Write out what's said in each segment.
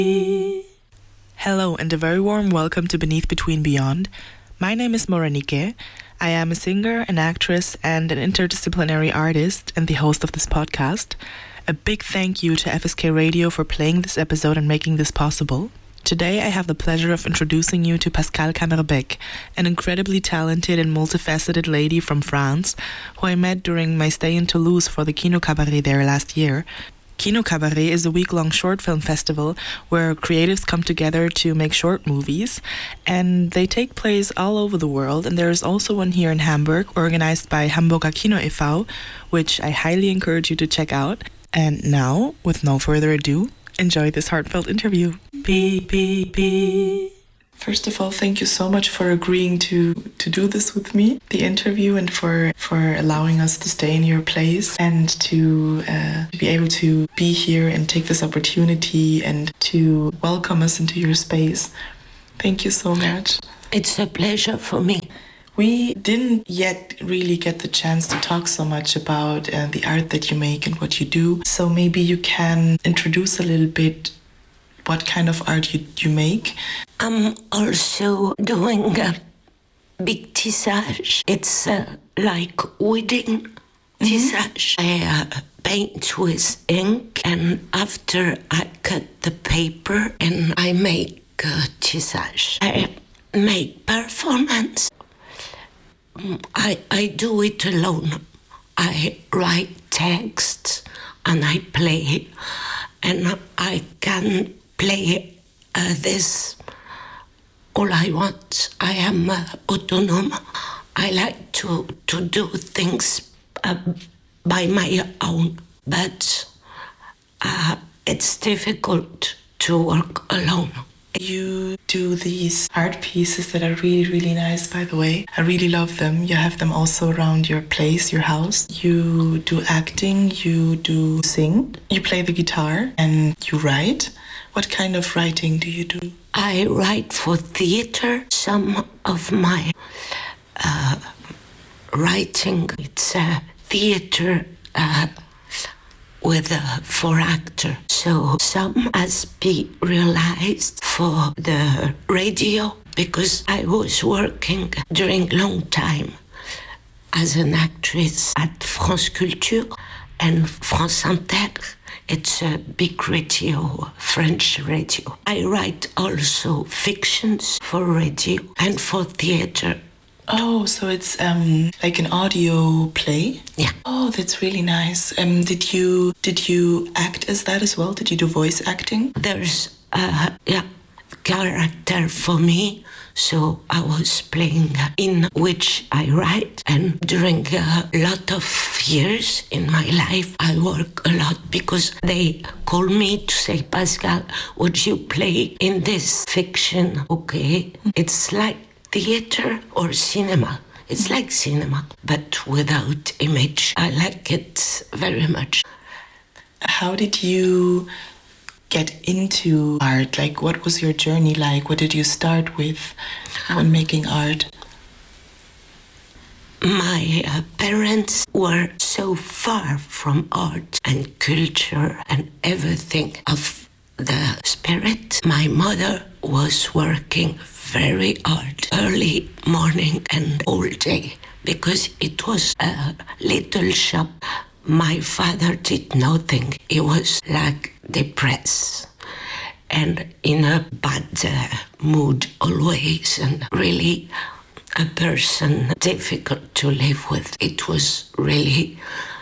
Hello and a very warm welcome to Beneath Between Beyond. My name is Morenike. I am a singer, an actress, and an interdisciplinary artist and the host of this podcast. A big thank you to FSK Radio for playing this episode and making this possible. Today I have the pleasure of introducing you to Pascale Cammerbeck, an incredibly talented and multifaceted lady from France who I met during my stay in Toulouse for the Kino Cabaret there last year. Kino Cabaret is a week-long short film festival where creatives come together to make short movies, and they take place all over the world, and there is also one here in Hamburg organized by Hamburger Kino e.V., which I highly encourage you to check out. And now, with no further ado, enjoy this heartfelt interview. First of all, thank you so much for agreeing to do this with me, the interview, and for allowing us to stay in your place and to be able to be here and take this opportunity and to welcome us into your space. Thank you so much. It's a pleasure for me. We didn't yet really get the chance to talk so much about the art that you make and what you do. So maybe you can introduce a little bit what kind of art you make. I'm also doing a big tissage. It's like wedding tissage. I paint with ink, and after I cut the paper and I make tissage. I make performance. I do it alone. I write text and I play, and I can play this all I want. I am autonomous. I like to do things by my own, but it's difficult to work alone. You do these art pieces that are really, really nice, by the way. I really love them. You have them also around your place, your house. You do acting, you do sing, you play the guitar, and you write. What kind of writing do you do? I write for theater. Some of my writing, it's a theater with for actor. So some has been realized for the radio, because I was working during a long time as an actress at France Culture and France Inter. It's a big radio, French radio. I write also fictions for radio and for theater. Oh, so it's like an audio play? Yeah. Oh, that's really nice. Did you act as that as well? Did you do voice acting? There's character for me, so I was playing in which I write, and during a lot of years in my life I work a lot because they call me to say, Pascale, would you play in this fiction? Okay, it's like theater or cinema. It's like cinema, but without image. I like it very much. How did you get into art? Like, what was your journey like? What did you start with when making art? My parents were so far from art and culture and everything of the spirit. My mother was working very hard, early morning and all day, because it was a little shop. My father did nothing. He was like depressed and in a bad mood always, and really a person difficult to live with. It was really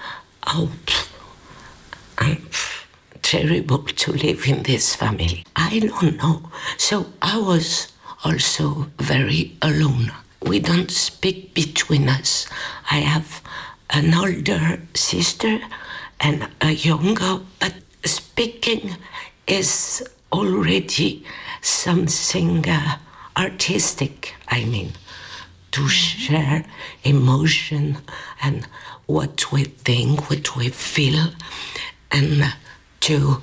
terrible to live in this family. I don't know. So I was also very alone. We don't speak between us. I have an older sister and a younger, but speaking is already something artistic, I mean, to share emotion and what we think, what we feel, and to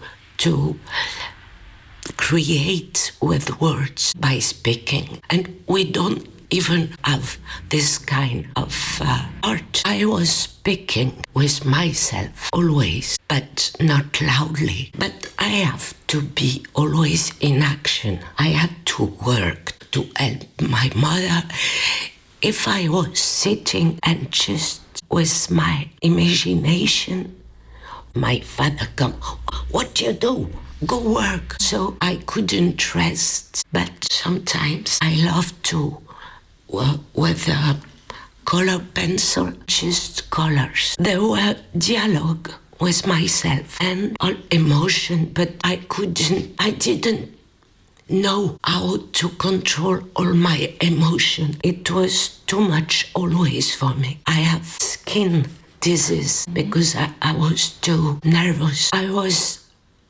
create with words by speaking. And we don't even have this kind of art. I was speaking with myself always. but not loudly. But I have to be always in action. I had to work to help my mother. If I was sitting and just with my imagination, my father come, what do you do? Go work. So I couldn't rest. But sometimes I love to work with a color pencil, just colors. There were dialogue with myself and all emotion, but I didn't know how to control all my emotion. It was too much always for me. I have skin disease because I was too nervous. I was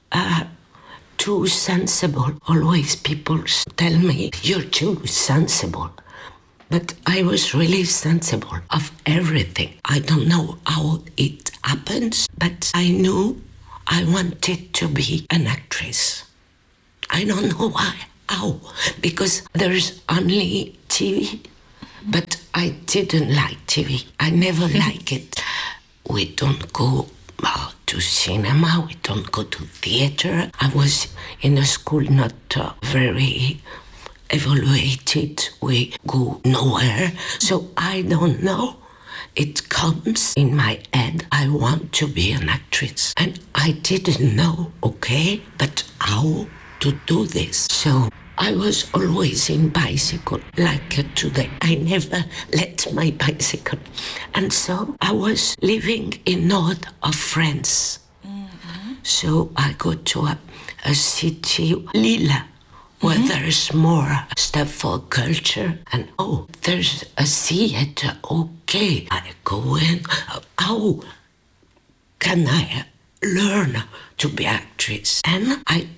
too sensible. Always people tell me, you're too sensible. But I was really sensible of everything. I don't know how it happens, but I knew I wanted to be an actress. I don't know why, how, because there's only TV, but I didn't like TV. I never like it. We don't go to cinema, we don't go to theater. I was in a school not very evaluated, we go nowhere, so I don't know. It comes in my head, I want to be an actress. And I didn't know, okay, but how to do this? So I was always in bicycle, like today. I never let my bicycle. And so I was living in north of France. Mm-hmm. So I go to a city, Lille, where there's more stuff for culture. And there's a theater. Okay, I go in. How can I learn to be actress? And I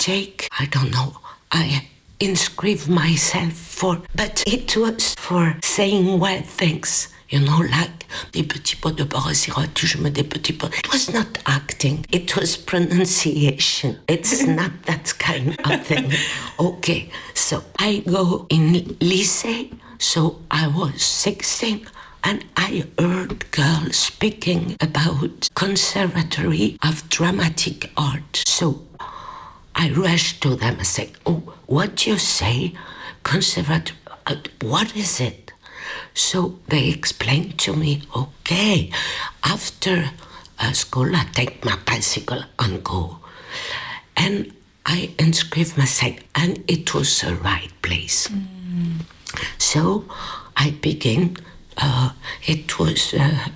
inscribe myself but it was for saying weird things. You know, like, des petits pots de beurre sirop, je mets des petits pots. It was not acting, it was pronunciation. It's not that kind of thing. Okay, so I go in lycée, so I was 16, and I heard girls speaking about Conservatory of Dramatic Art. So I rushed to them and said, what do you say? Conservatory, what is it? So they explained to me, okay, after school I take my bicycle and go. And I inscribed myself, and it was the right place. Mm. So I began, it was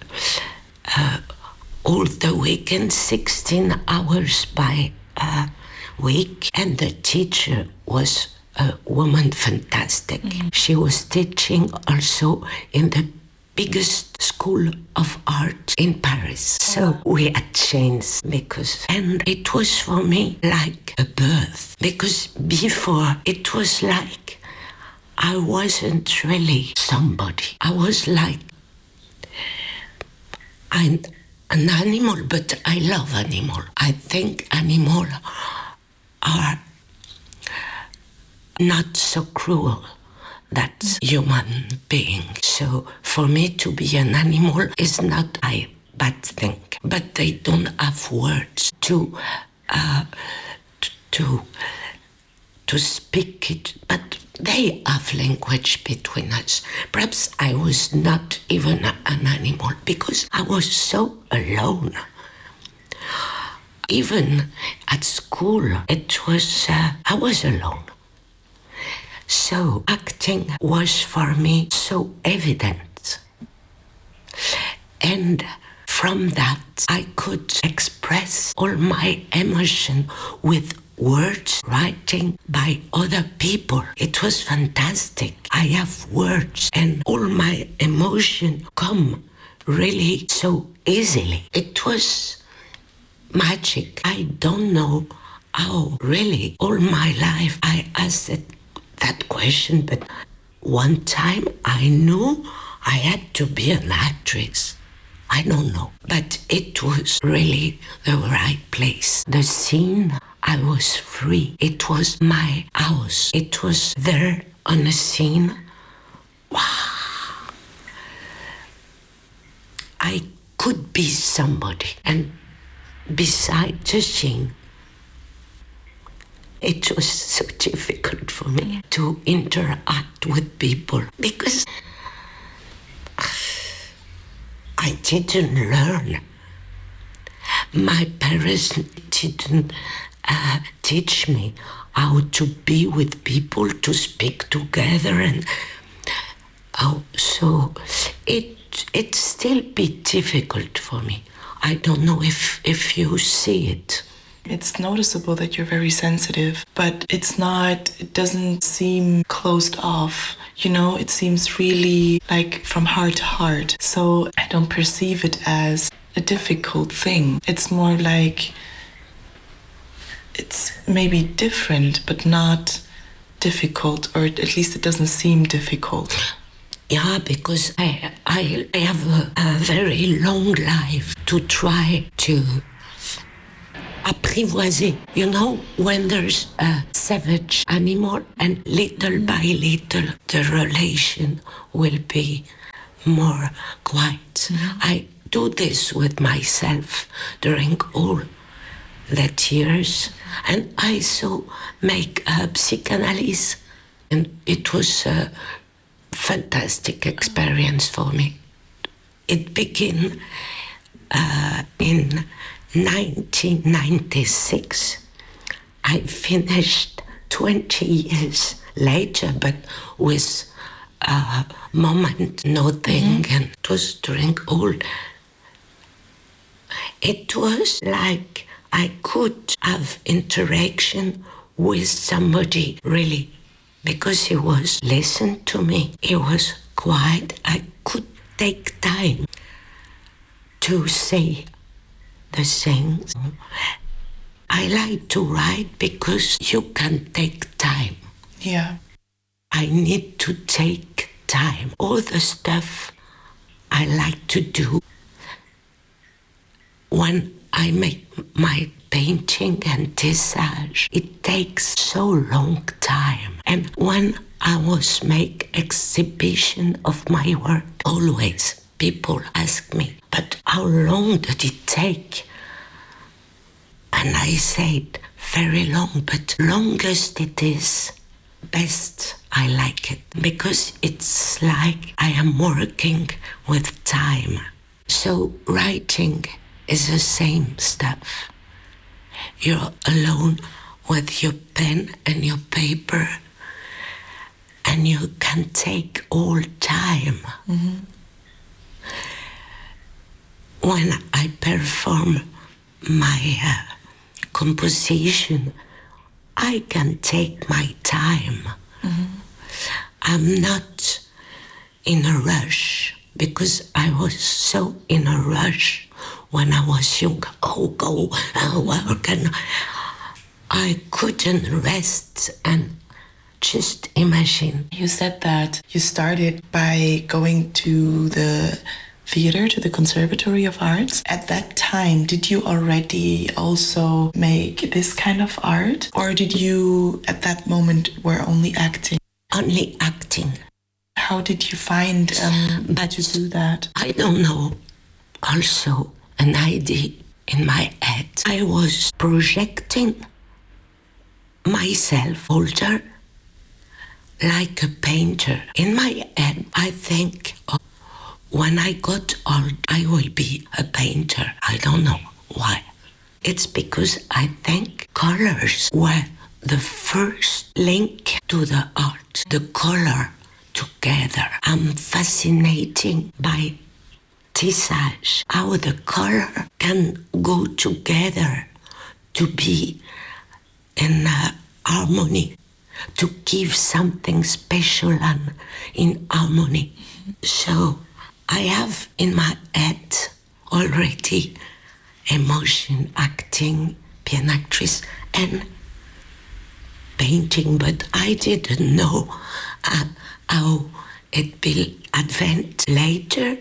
all the weekend, 16 hours by week, and the teacher was a woman fantastic. Mm-hmm. She was teaching also in the biggest school of art in Paris. So we had changed and it was for me like a birth, because before it was like I wasn't really somebody. I was like an animal, but I love animal. I think animal are not so cruel that human being. So for me to be an animal is not a bad thing, but they don't have words to speak it, but they have language between us. Perhaps I was not even an animal because I was so alone. Even at school, it was I was alone. So acting was for me so evident. And from that, I could express all my emotion with words writing by other people. It was fantastic. I have words and all my emotion come really so easily. It was magic. I don't know how really all my life I asked that question, but one time I knew I had to be an actress. I don't know, but it was really the right place. The scene, I was free. It was my house. It was there on a scene. Wow. I could be somebody. And beside to sing. It was so difficult for me to interact with people because I didn't learn. My parents didn't teach me how to be with people, to speak together, and so it's still be difficult for me. I don't know if you see it. It's noticeable that you're very sensitive, but it doesn't seem closed off. It seems really like from heart to heart. So I don't perceive it as a difficult thing. It's more like it's maybe different, but not difficult, or at least it doesn't seem difficult. Yeah, because I have a very long life to try to apprivoiser. When there's a savage animal, and little by little the relation will be more quiet. I do this with myself during all that years, and I so make a psychanalysis, and it was a fantastic experience for me. It began in 1996. I finished 20 years later, but with a moment, nothing, and it was during all. It was like I could have interaction with somebody really, because he was listening to me. He was quiet. I could take time to say the things. I like to write because you can take time. Yeah. I need to take time. All the stuff I like to do when I make my painting and tissage, it takes so long time. And when I was make exhibition of my work, always people ask me, but how long did it take? And I said, very long, but longest it is, best I like it. Because it's like I am working with time. So writing is the same stuff. You're alone with your pen and your paper, and you can take all time. When I perform my composition, I can take my time. I'm not in a rush, because I was so in a rush when I was young. Go work, and I couldn't rest and just imagine. You said that you started by going to the theater, to the Conservatory of Arts. At that time, did you already also make this kind of art? Or did you, at that moment, were only acting? Only acting. How did you find to do that? I don't know. Also, an idea in my head. I was projecting myself older, like a painter. In my head, I think, when I got old, I will be a painter. I don't know why. It's because I think colors were the first link to the art. The color together. I'm fascinated by tissage, how the color can go together to be in harmony, to give something special and in harmony. So I have in my head already emotion, acting, be an actress, and painting, but I didn't know how it will advance later.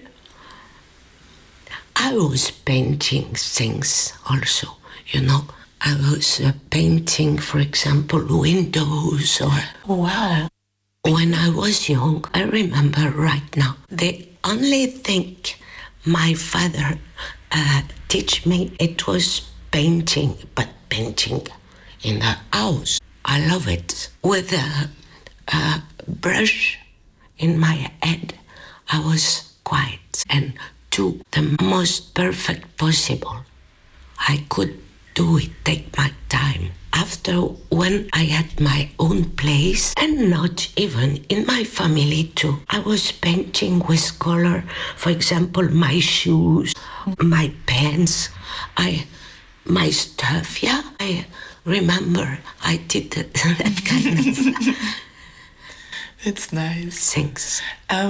I was painting things also, I was painting, for example, windows or... Oh, wow. When I was young, I remember right now, the only thing my father teach me, it was painting, but painting in the house. I love it. With a brush in my head, I was quiet and do the most perfect possible. I could do it, take my time. After, when I had my own place, and not even in my family too, I was painting with color. For example, my shoes, my pants, my stuff. Yeah, I remember I did that kind of. It's nice. Thanks.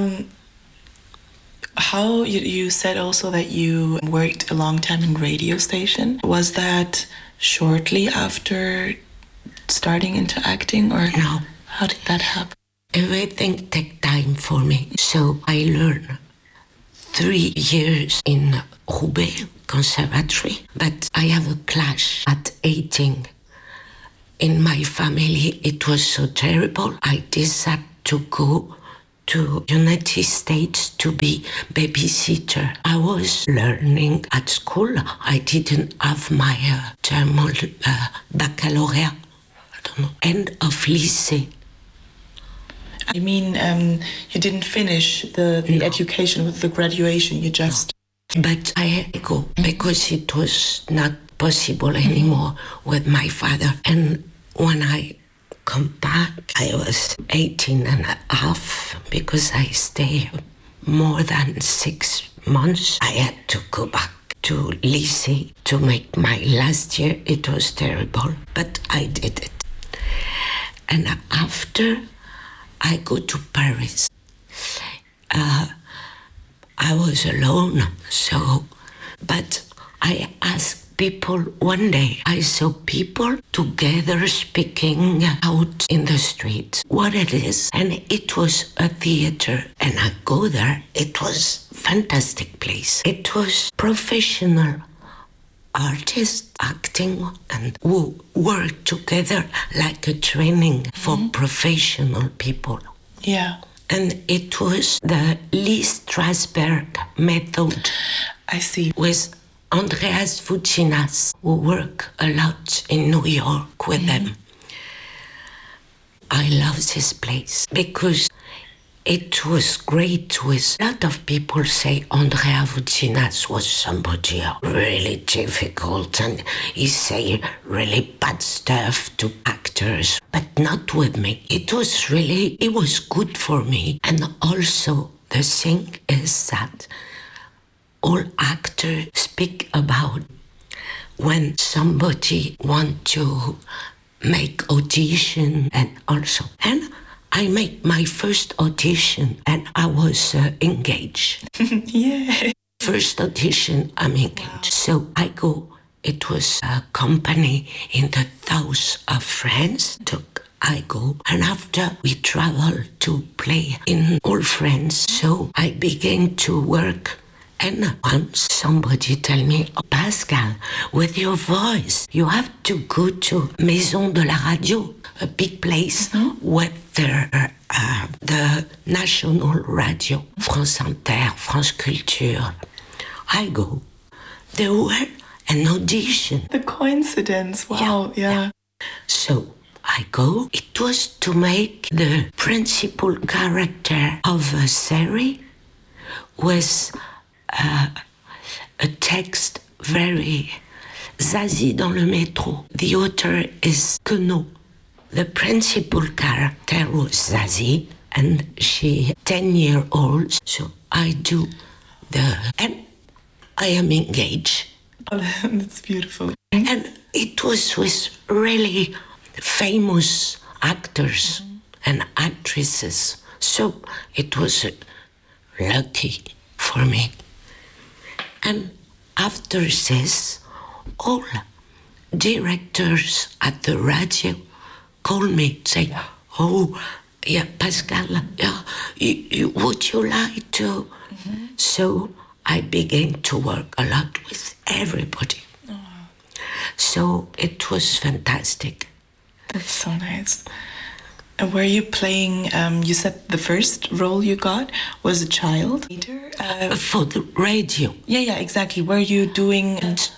How you said also that you worked a long time in radio station. Was that shortly after starting into acting, or No? How did that happen? Everything take time for me. So I learned 3 years in Roubaix Conservatory, but I have a clash at 18. In my family, it was so terrible. I decided to go to United States to be babysitter. I was learning at school. I didn't have my German baccalaureate, I don't know, end of lycée. I mean, you didn't finish the No. education with the graduation, you just... But I had to go because it was not possible anymore with my father. And when I come back, I was 18 and a half because I stayed more than 6 months. I had to go back to lycée to make my last year. It was terrible, but I did it. And after, I go to Paris. I was alone, but I asked people one day. I saw people together speaking out in the street what it is, and it was a theater. And I go there. It was fantastic place. It was professional artists acting and who work together like a training for professional people. Yeah. And it was the Lee Strasberg method. I see. With Andreas Voutsinas, who work a lot in New York with them. I love this place because it was great with a lot of people say Andrea Voutsinas was somebody really difficult and he say really bad stuff to actors, but not with me. It was good for me. And also the thing is that all actors speak about when somebody want to make audition and I made my first audition and I was engaged. Yeah. First audition, I'm engaged. Wow. So I go, it was a company in the south of France. I go, and after we travel to play in all France. So I began to work. And once somebody tell me, oh, Pascal, with your voice, you have to go to Maison de la Radio, a big place with the national radio, France Inter, France Culture. I go. There were an audition. The coincidence, wow, yeah. So I go. It was to make the principal character of a series with a text very Zazie dans le métro. The author is Queneau. The principal character was Zazie, and she 10-year-old. So I do and I am engaged. Oh, that's beautiful. And it was with really famous actors and actresses. So it was lucky for me. And after this, all directors at the radio call me, say, oh, yeah, Pascal, yeah, would you like to? So I began to work a lot with everybody. Oh. So it was fantastic. That's so nice. And were you playing, you said the first role you got was a child? For the radio. Yeah, exactly. Were you doing...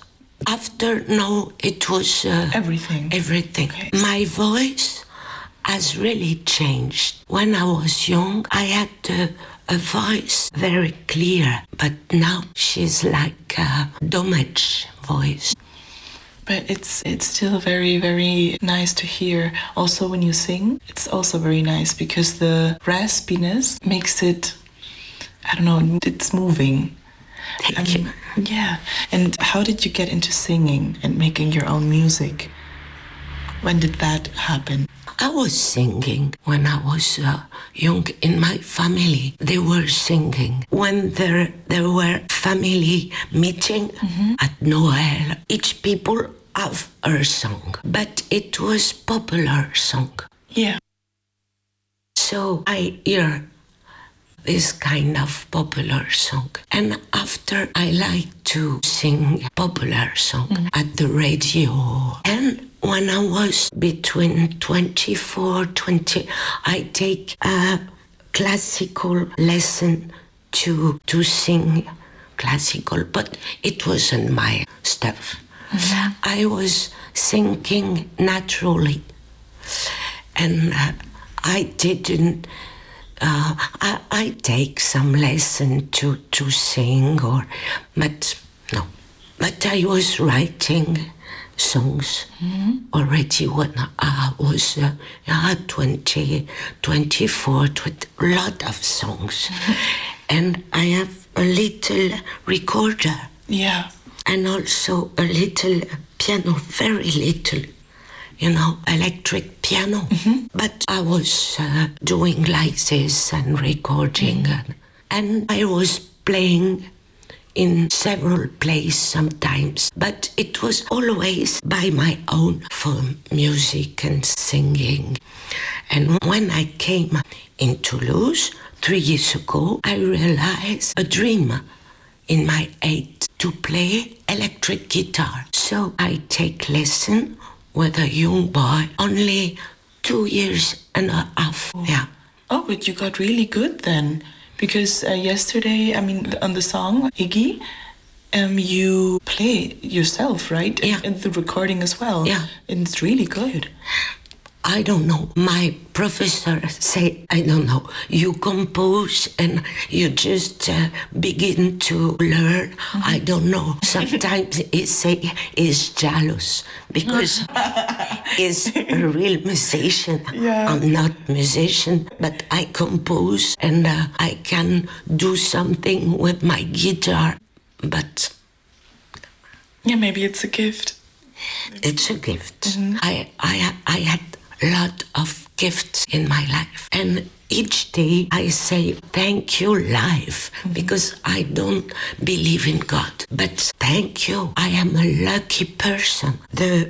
After, no, it was Everything. Everything. Okay. My voice has really changed. When I was young, I had a voice very clear, but now she's like a damaged voice. But it's still very, very nice to hear. Also, when you sing, it's also very nice because the raspiness makes it, I don't know, it's moving. Thank you. Yeah. And how did you get into singing and making your own music? When did that happen? I was singing when I was young in my family. They were singing. When there were family meeting at Noel, each people have her song, but it was popular song. Yeah. So I hear this kind of popular song. And after I like to sing popular song at the radio. And when I was between 24, 20, I take a classical lesson to sing classical, but it wasn't my stuff. I was singing naturally. And I didn't I take some lesson to sing but no. But I was writing songs already when I was 20, 24, a lot of songs. And I have a little recorder. Yeah. And also a little piano, very little. Electric piano. But I was doing like this and recording. And I was playing in several places sometimes. But it was always by my own for music and singing. And when I came in Toulouse 3 years ago, I realized a dream in my head to play electric guitar. So I take lesson with a young boy, only 2 years and a half. Yeah. Oh, but you got really good then. Because yesterday, on the song, Iggy, you play yourself, right? Yeah. And the recording as well. Yeah. And it's really good. I don't know. My professor say, I don't know. You compose and you just begin to learn. I don't know. Sometimes he say he's jealous because he's a real musician. Yeah. I'm not musician, but I compose and I can do something with my guitar. But yeah, maybe it's a gift. it's a gift. I had a lot of gifts in my life. And each day I say, thank you, life, because I don't believe in God. But thank you, I am a lucky person. The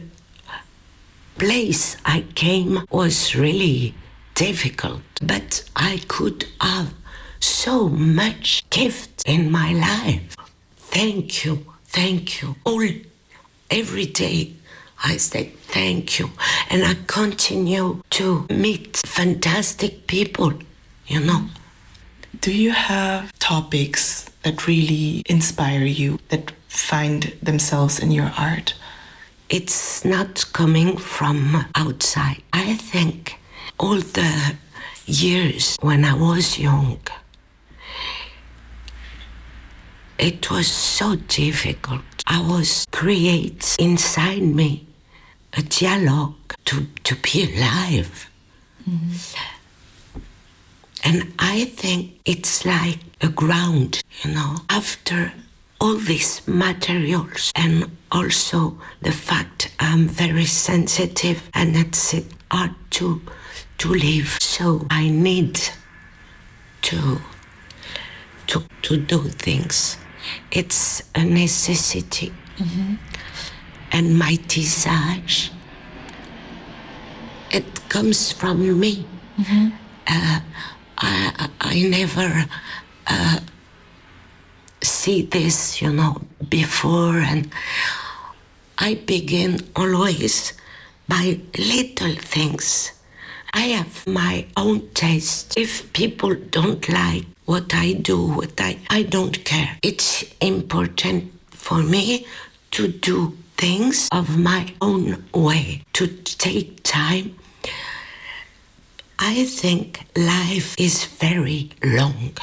place I came was really difficult, but I could have so much gift in my life. Thank you, thank you. Every day I say thank you. And I continue to meet fantastic people, Do you have topics that really inspire you, that find themselves in your art? It's not coming from outside. I think all the years when I was young, it was so difficult. I was create inside me a dialogue to be alive. And I think it's like a ground, after all these materials and also the fact I'm very sensitive and it's hard to live. So I need to do things. It's a necessity. And my visage, it comes from me. I never see this, before, and I begin always by little things. I have my own taste. If people don't like what I do, I don't care. It's important for me to do things of my own way, to take time. I think life is very long.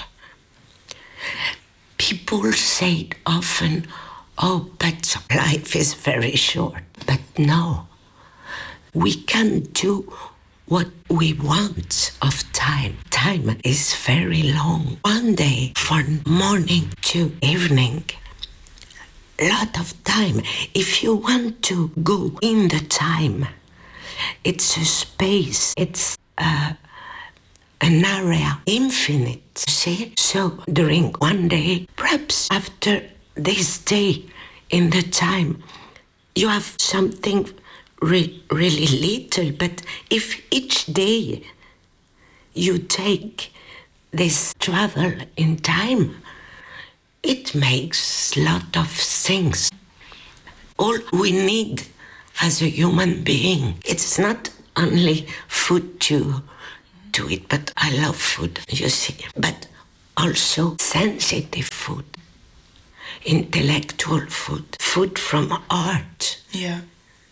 People say often, oh, but life is very short. But no, we can do what we want of time. Time is very long. One day from morning to evening, lot of time. If you want to go in the time, it's a space, it's an area infinite, see? So during one day, perhaps after this day in the time, you have something really little, but if each day you take this travel in time, it makes a lot of things. All we need as a human being, it's not only food to eat, but I love food, you see, but also sensitive food, intellectual food, food from art. Yeah.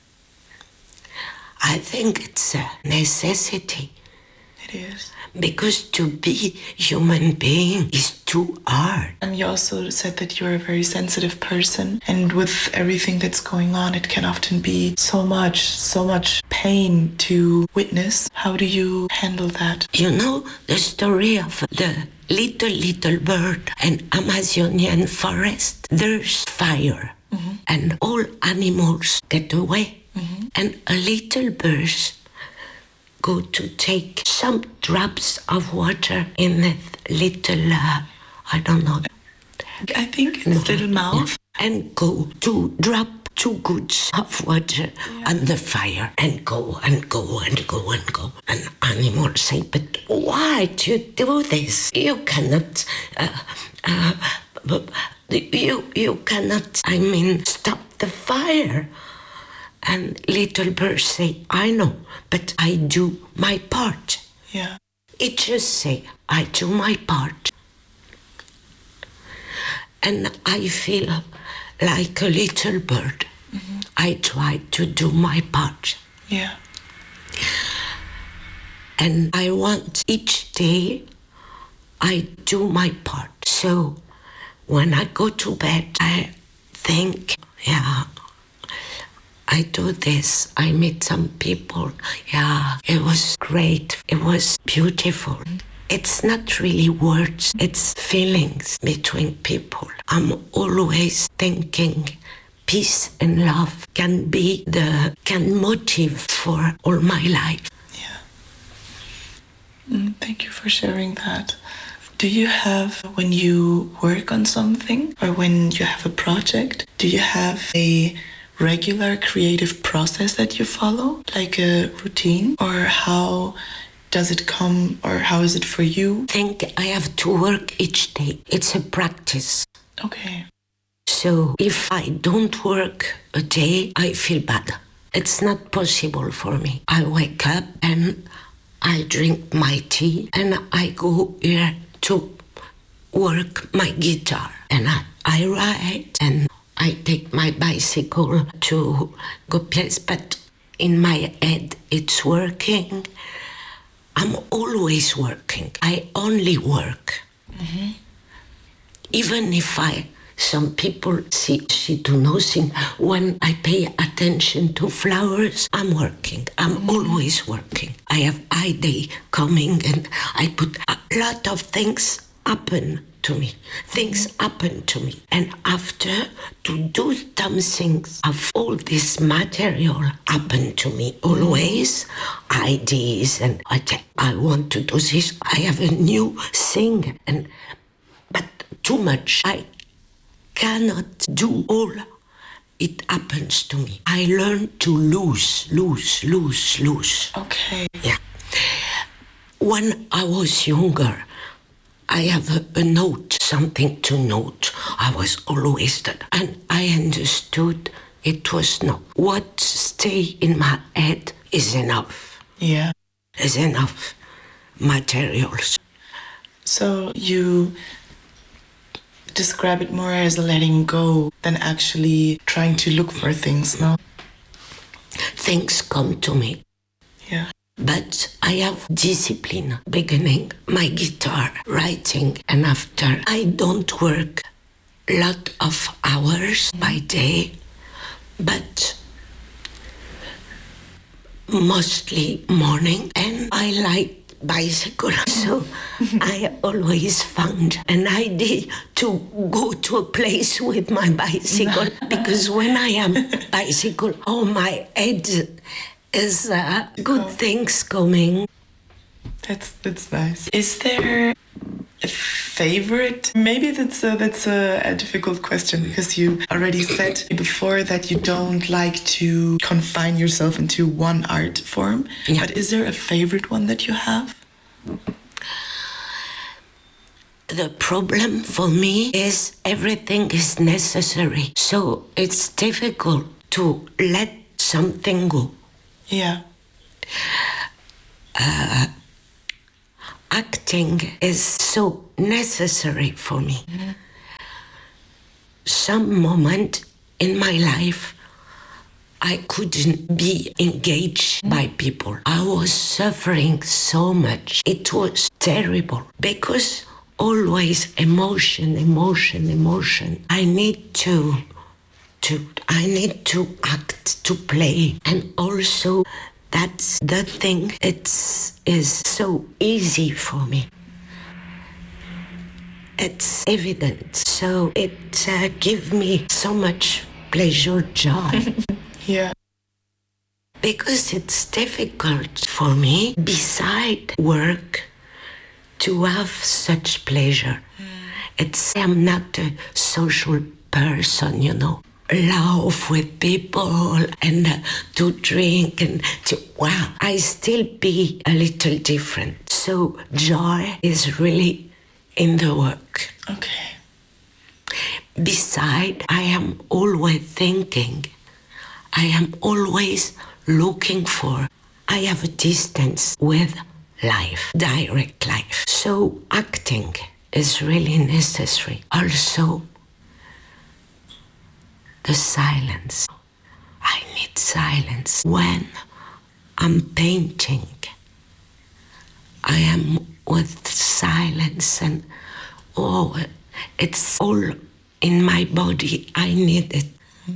I think it's a necessity. It is. Because to be human being is too hard. And you also said that you're a very sensitive person, and with everything that's going on, it can often be so much pain to witness. How do you handle that? You know the story of the little bird in Amazonian forest? There's fire, and all animals get away, and a little bird go to take some drops of water in the little, I don't know. I think it's little mouth. And go to drop 2 goods of water on the fire and go and go and go and go. And animals say, but why do you do this? You cannot, you cannot, stop the fire. And little birds say, I know, but I do my part. Yeah. It just say, I do my part. And I feel like a little bird. I try to do my part. Yeah. And I want each day I do my part. So when I go to bed, I think, I do this, I meet some people. Yeah, it was great. It was beautiful. It's not really words, it's feelings between people. I'm always thinking peace and love can motive for all my life. Yeah. Thank you for sharing that. Do you have, when you work on something or when you have a project, do you have a regular creative process that you follow, like a routine, or how does it come, or how is it for you? I think I have to work each day. It's a practice. Okay. So if I don't work a day, I feel bad. It's not possible for me. I wake up and I drink my tea and I go here to work my guitar. And I write and I take my bicycle to go place, but in my head it's working. I'm always working. I only work. Even if some people see she do nothing. When I pay attention to flowers, I'm working. I'm always working. I have idea coming and I put a lot of things happen to me. Things happen to me. And after to do some things of all this material happen to me always. Ideas and I want to do this. I have a new thing but too much. I cannot do all. It happens to me. I learn to lose. Okay. Yeah. When I was younger, I have a note, something to note. I was always that. And I understood it was not. What stay in my head is enough. Yeah. Is enough materials. So you describe it more as letting go than actually trying to look for things, no? Things come to me. Yeah. But I have discipline, beginning my guitar, writing, and after. I don't work a lot of hours by day, but mostly morning, and I like bicycle. So I always found an idea to go to a place with my bicycle because when I am bicycle, oh, my head is good things coming. That's nice. Is there a favorite? Maybe that's a difficult question because you already said before that you don't like to confine yourself into one art form. Yeah. But is there a favorite one that you have? The problem for me is everything is necessary. So it's difficult to let something go. Yeah. Acting is so necessary for me. Mm-hmm. Some moment in my life, I couldn't be engaged by people. I was suffering so much. It was terrible because always emotion. I need to act, to play, and also that's the thing. Is so easy for me. It's evident, so it gives me so much pleasure, joy. Yeah. Because it's difficult for me, beside work, to have such pleasure. I'm not a social person, Laugh with people and to drink and to, wow, I still be a little different. So joy is really in the work. Okay. Beside, I am always thinking. I am always looking for. I have a distance with life, direct life. So acting is really necessary. Also, the silence. I need silence. When I'm painting, I am with silence and, it's all in my body. I need it.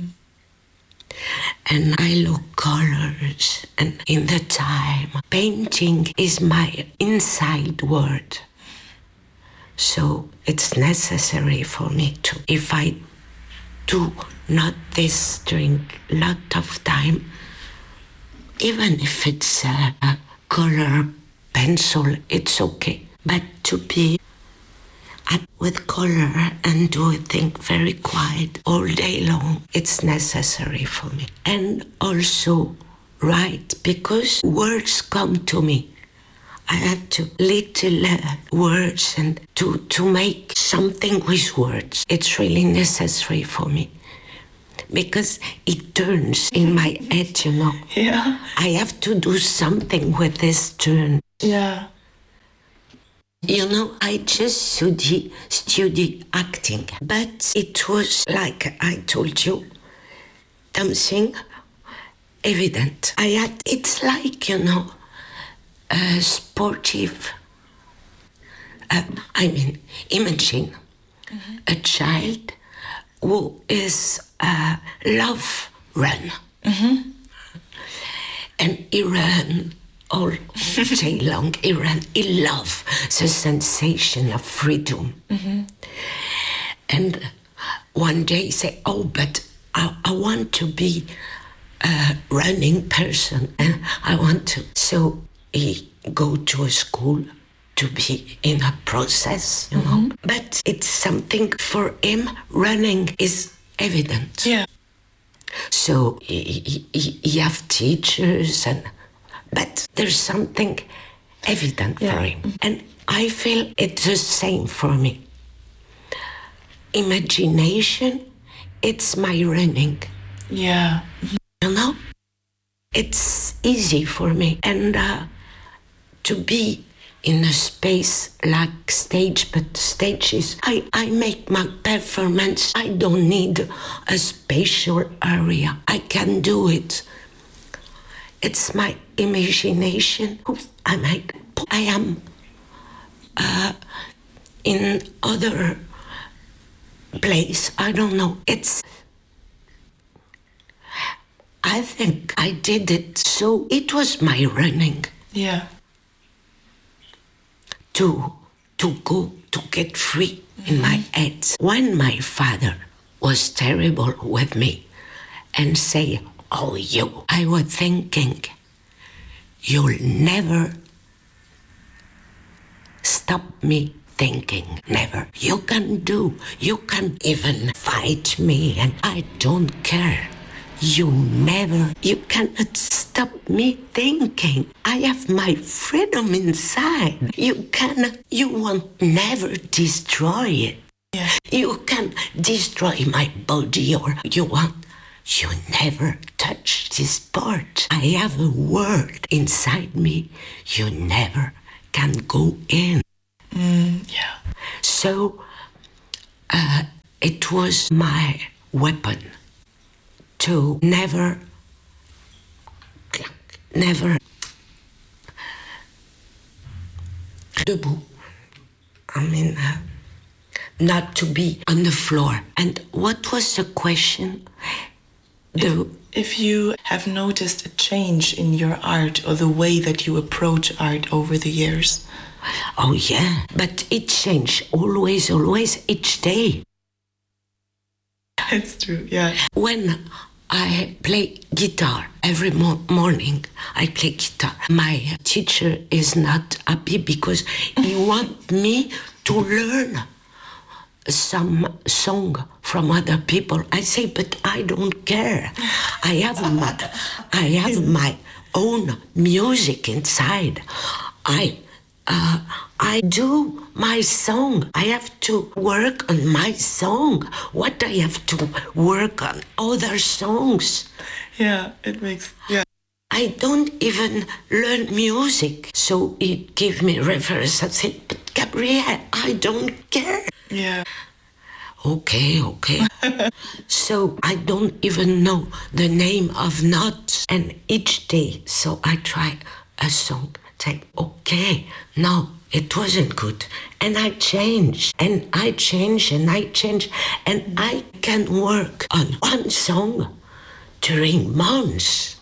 And I look colors and in the time. Painting is my inside world. So it's necessary for me to, if I do not this during a lot of time, even if it's a color pencil, it's okay. But to be with color and do a thing very quiet all day long, it's necessary for me. And also write, because words come to me. I have to little words and to make something with words. It's really necessary for me. Because it turns in my head, Yeah. I have to do something with this turn. Yeah. I just study acting, but it was like I told you, something evident. It's like, sportive. Imagine a child who is love run. Mm-hmm. And he ran all day long. He loved the sensation of freedom. Mm-hmm. And one day he said, but I want to be a running person. And I want to. So he go to a school to be in a process, know. But it's something for him, running is evident. Yeah. So he have teachers, but there's something evident for him. And I feel it's the same for me. Imagination, it's my running. Yeah. It's easy for me. And to be in a space like stage, but stage is, I make my performance. I don't need a spatial area. I can do it. It's my imagination. I am in other place. I don't know. I think I did it. So it was my running. Yeah. To get free in my head. When my father was terrible with me and say, "Oh, I was thinking, you'll never stop me thinking, never. You can even fight me and I don't care. You cannot stop me thinking. I have my freedom inside. You won't never destroy it. Yeah. You can destroy my body or you never touch this part. I have a world inside me. You never can go in." Yeah. So it was my weapon to never debout. I mean, not to be on the floor. And what was the question? If you have noticed a change in your art or the way that you approach art over the years. Oh yeah, but it changed always, each day. It's true, yeah. When I play guitar every morning, I play guitar. My teacher is not happy because he wants me to learn some song from other people. I say, but I don't care. I have my own music inside. I do my song. I have to work on my song. What I have to work on other songs. Yeah, it makes, yeah. I don't even learn music. So it gives me reference. I say, but Gabrielle, I don't care. Yeah. Okay. So I don't even know the name of notes. And each day, so I try a song. Say, okay, no, it wasn't good. And I change, and I change, and I change. And I can work on one song during months.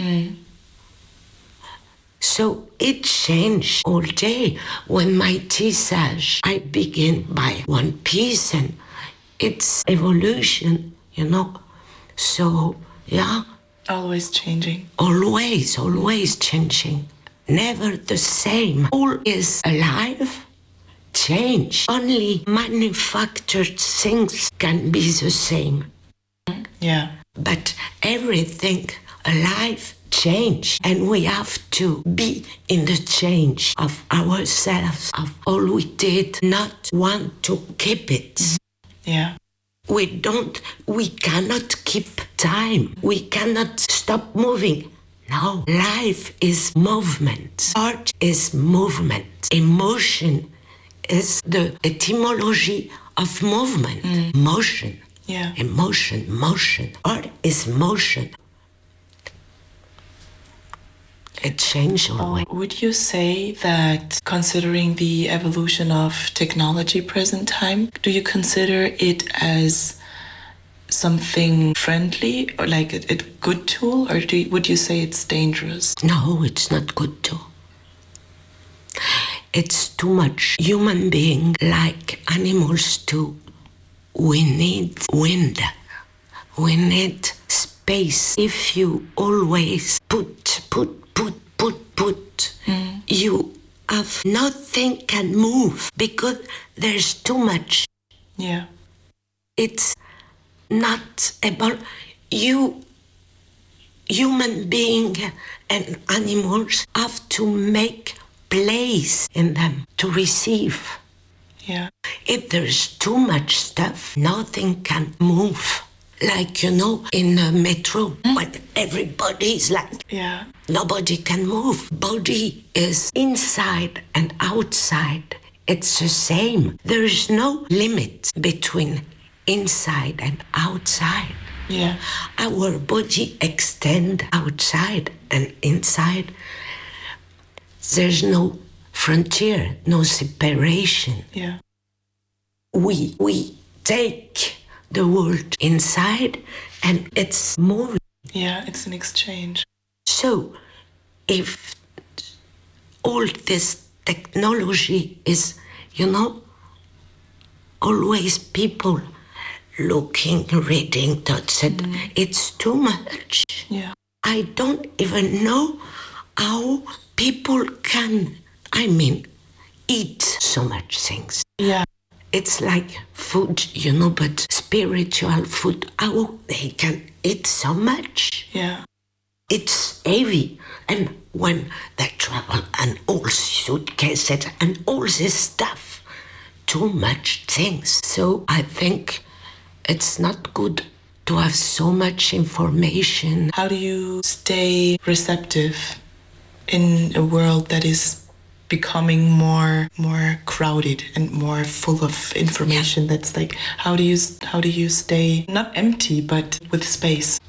So it changed all day. When my tissage, I begin by one piece and it's evolution, So, yeah. Always changing. Always changing. Never the same. All is alive, change. Only manufactured things can be the same. Yeah. But everything alive change, and we have to be in the change of ourselves, of all we did, not want to keep it. Yeah. We cannot keep time. We cannot stop moving. No, life is movement. Art is movement. Emotion is the etymology of movement. Motion. Yeah. Emotion, motion. Art is motion. It changed always. Would you say that, considering the evolution of technology present time, do you consider it as something friendly or like a good tool, or would you say it's dangerous? No, it's not good tool. It's too much. Human being, like animals too, we need wind. We need space. If you always put, you have nothing can move because there's too much. Yeah. It's not able. Human being and animals have to make place in them to receive. Yeah. If there's too much stuff, nothing can move. like, in a metro, when everybody is like, Yeah. nobody can move. Body is inside and outside. It's the same. There is no limit between inside and outside. Yeah. Our body extend outside and inside. There's no frontier, no separation. Yeah. We take the world inside and it's moving. Yeah, it's an exchange. So if all this technology is, always people looking, reading, that's it. It's too much. Yeah. I don't even know how people can, eat so much things. Yeah. It's like food, but spiritual food, how they can eat so much. Yeah. It's heavy. And when they travel and all suitcases and all this stuff, too much things. So I think it's not good to have so much information. How do you stay receptive in a world that is becoming more crowded and more full of information? That's like, how do you stay not empty but with space?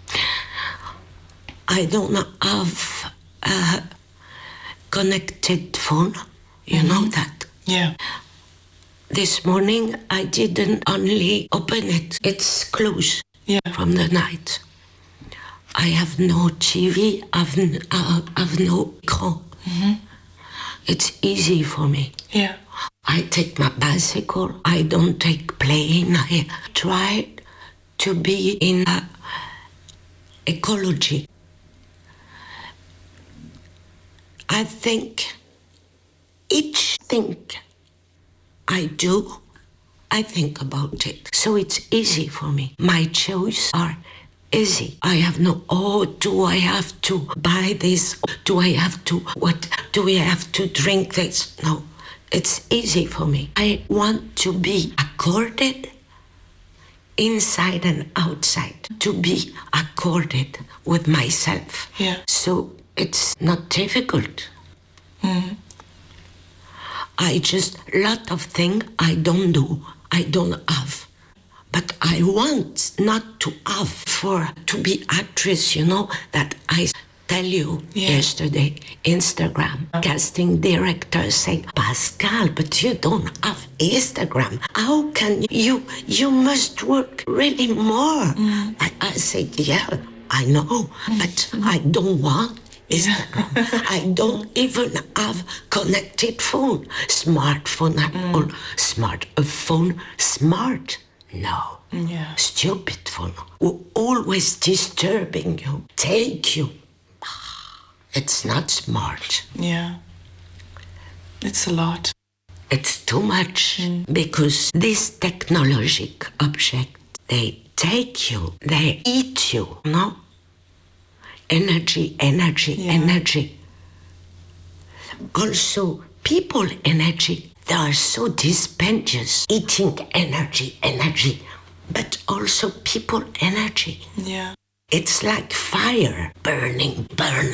I don't have a connected phone, you know that. Yeah. This morning I didn't only open it, it's closed from the night. I have no TV, I've no écran. It's easy for me. Yeah. I take my bicycle, I don't take plane. I try to be in ecology. I think each thing I do, I think about it. So it's easy for me. My choices are easy. I have no, do I have to buy this? Do I have to, what? Do I have to drink this? No, it's easy for me. I want to be accorded inside and outside, to be accorded with myself. Yeah. So it's not difficult. I just, lot of things I don't do, I don't have. But I want not to have to be actress, that I tell you yesterday, Instagram, casting director say, Pascal, but you don't have Instagram. How can you must work really more. I said, yeah, I know, but I don't want Instagram. I don't even have connected phone, smartphone at all. Smart? No. Yeah. Stupid phone. Always disturbing you. Take you. It's not smart. Yeah. It's a lot. It's too much because these technologic objects, they take you, they eat you, no? Energy. Also, people energy, they are so dispendious, eating energy, but also people energy. Yeah. It's like fire burning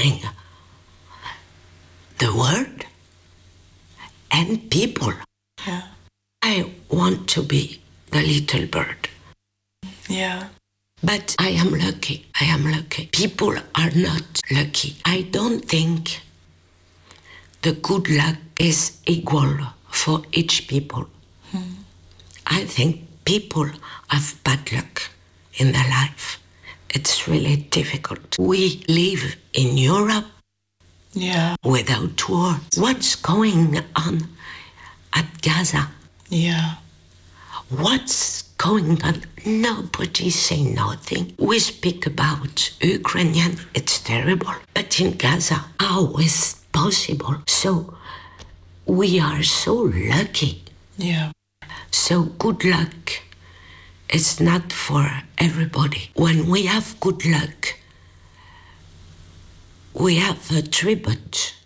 the world and people. Yeah. I want to be the little bird. Yeah. But I am lucky. People are not lucky. I don't think the good luck is equal for each people. I think people have bad luck in their life. It's really difficult. We live in Europe without war. What's going on at Gaza? Yeah. What's going on? Nobody say nothing. We speak about Ukrainian, it's terrible. But in Gaza, how is possible? So we are so lucky. Yeah. So good luck is not for everybody. When we have good luck, we have a tribute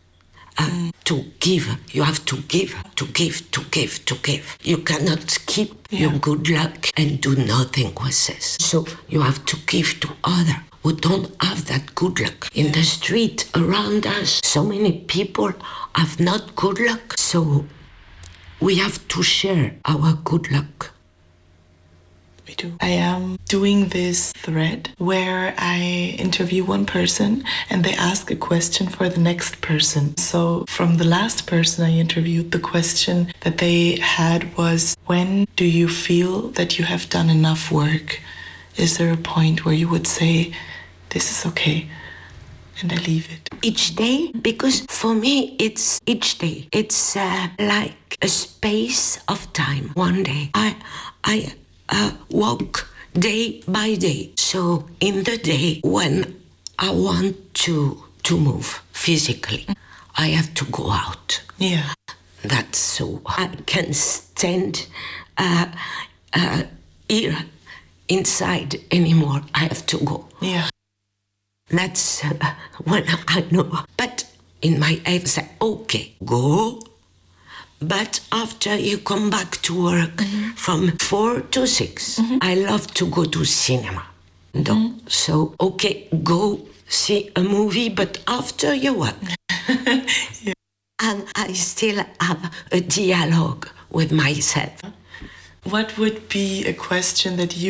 to give. You have to give, to give, to give, to give. You cannot keep your good luck and do nothing with this. So you have to give to others who don't have that good luck. In the street around us, so many people have not good luck. So we have to share our good luck. We do. I am doing this thread where I interview one person and they ask a question for the next person. So from the last person I interviewed, the question that they had was, when do you feel that you have done enough work? Is there a point where you would say, this is okay, and I leave it? Each day, because for me it's each day. It's like a space of time. One day I walk day by day. So in the day when I want to move physically, I have to go out. Yeah. That's so I can stand here inside anymore. I have to go. Yeah. That's when I know. But in my head, I say, okay, go. But after you come back to work from 4 to 6, I love to go to cinema. So, okay, go see a movie, but after you work. And I still have a dialogue with myself. What would be a question that you